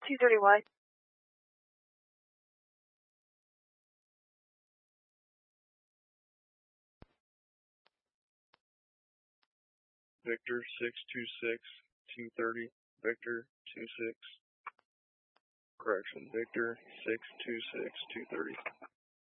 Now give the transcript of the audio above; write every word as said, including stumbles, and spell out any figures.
two thirty what? Victor six two six two thirty. Victor two six. Correction. Victor six two six two thirty.